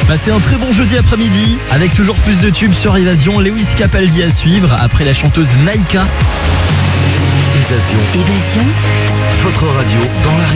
Passez un très bon jeudi après-midi avec toujours plus de tubes sur Évasion. Lewis Capaldi à suivre après la chanteuse Naika. Évasion, Évasion, votre radio dans la région.